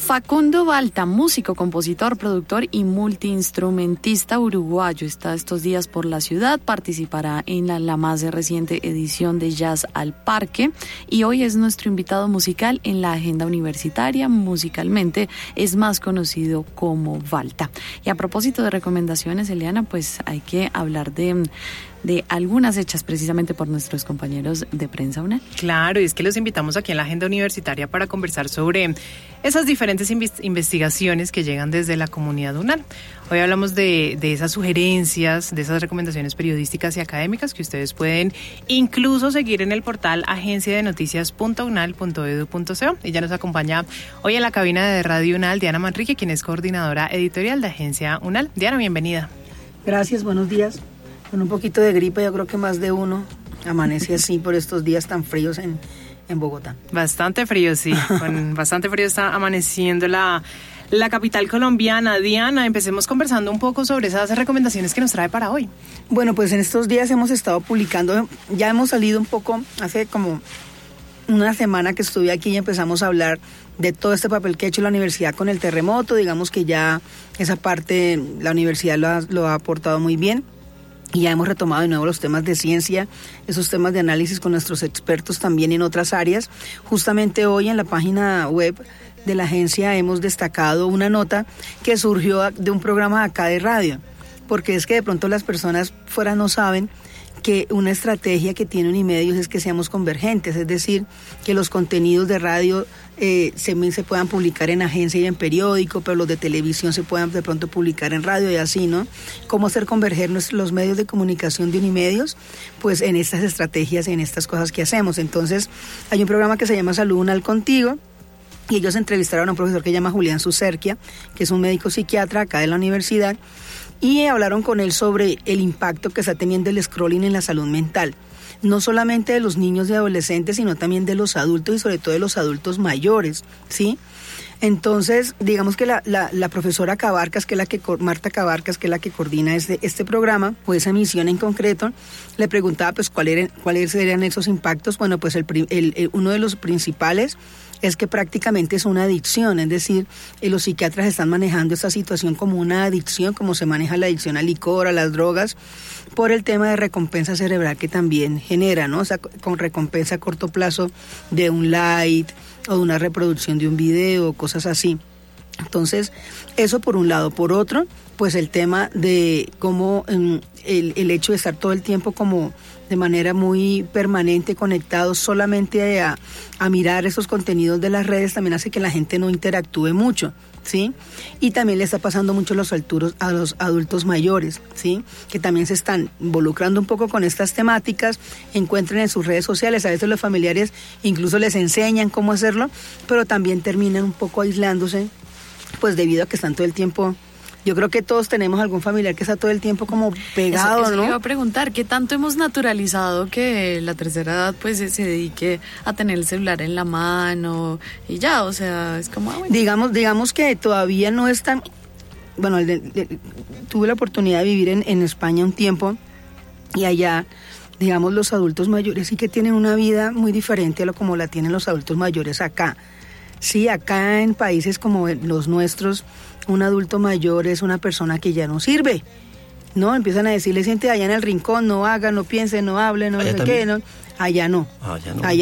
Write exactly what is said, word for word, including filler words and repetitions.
Facundo Balta, músico, compositor, productor y multiinstrumentista uruguayo, está estos días por la ciudad, participará en la, la más reciente edición de Jazz al Parque y hoy es nuestro invitado musical en la agenda universitaria. Musicalmente es más conocido como Balta. Y a propósito de recomendaciones, Eliana, pues hay que hablar de... de algunas hechas precisamente por nuestros compañeros de Prensa UNAL. Claro, y es que los invitamos aquí en la agenda universitaria para conversar sobre esas diferentes investigaciones que llegan desde la comunidad UNAL. Hoy hablamos de, de esas sugerencias, de esas recomendaciones periodísticas y académicas que ustedes pueden incluso seguir en el portal agencia de noticias punto unal punto edu punto co. Y ya nos acompaña hoy en la cabina de Radio UNAL Diana Manrique, quien es coordinadora editorial de Agencia UNAL. Diana, bienvenida. Gracias, buenos días. Con un poquito de gripe, yo creo que más de uno amanece así por estos días tan fríos en, en Bogotá. Bastante frío, sí. Con bastante frío está amaneciendo la, la capital colombiana. Diana, empecemos conversando un poco sobre esas recomendaciones que nos trae para hoy. Bueno, pues en estos días hemos estado publicando, ya hemos salido un poco, hace como una semana que estuve aquí y empezamos a hablar de todo este papel que ha hecho la universidad con el terremoto. Digamos que ya esa parte la universidad lo ha, lo ha aportado muy bien. Y ya hemos retomado de nuevo los temas de ciencia, esos temas de análisis con nuestros expertos también en otras áreas. Justamente hoy en la página web de la agencia hemos destacado una nota que surgió de un programa acá de radio, porque es que de pronto las personas fuera no saben que una estrategia que tiene Unimedios es que seamos convergentes, es decir, que los contenidos de radio eh, se, se puedan publicar en agencia y en periódico, pero los de televisión se puedan de pronto publicar en radio y así, ¿no? ¿Cómo hacer converger nuestros, los medios de comunicación de Unimedios? Pues en estas estrategias, en estas cosas que hacemos. Entonces, hay un programa que se llama Salud UNAL Contigo, y ellos entrevistaron a un profesor que se llama Julián Sucerquia, que es un médico psiquiatra acá de la universidad, y hablaron con él sobre el impacto que está teniendo el scrolling en la salud mental, no solamente de los niños y adolescentes, sino también de los adultos y sobre todo de los adultos mayores, ¿sí? Entonces, digamos que la, la, la profesora Cabarcas, que es la que, Marta Cabarcas, que es la que coordina este, este programa, o esa misión en concreto, le preguntaba pues cuál eran, cuáles serían esos impactos. Bueno, pues el, el, el, uno de los principales es que prácticamente es una adicción, es decir, eh, los psiquiatras están manejando esta situación como una adicción, como se maneja la adicción al licor, a las drogas, por el tema de recompensa cerebral que también genera, ¿no? O sea, con recompensa a corto plazo de un like o de una reproducción de un video, cosas así. Entonces, eso por un lado. Por otro, pues el tema de cómo um, el, el hecho de estar todo el tiempo como de manera muy permanente conectados solamente a, a mirar esos contenidos de las redes también hace que la gente no interactúe mucho, ¿sí? Y también le está pasando mucho a los adultos, a los adultos mayores, ¿sí? Que también se están involucrando un poco con estas temáticas, encuentran en sus redes sociales, a veces los familiares incluso les enseñan cómo hacerlo, pero también terminan un poco aislándose, pues debido a que están todo el tiempo. Yo creo que todos tenemos algún familiar que está todo el tiempo como pegado, eso, eso ¿no? Le iba a preguntar, ¿qué tanto hemos naturalizado que la tercera edad pues se dedique a tener el celular en la mano y ya, o sea, es como... Ah, bueno. Digamos, digamos que todavía no es tan... Bueno, el de, de, tuve la oportunidad de vivir en, en España un tiempo y allá, digamos, los adultos mayores sí que tienen una vida muy diferente a lo como la tienen los adultos mayores acá. Sí, acá en países como los nuestros, un adulto mayor es una persona que ya no sirve, ¿no? Empiezan a decirle, siente allá en el rincón, no haga, no piense, no hable, no sé qué, ¿no? Allá no. Allá no. Allá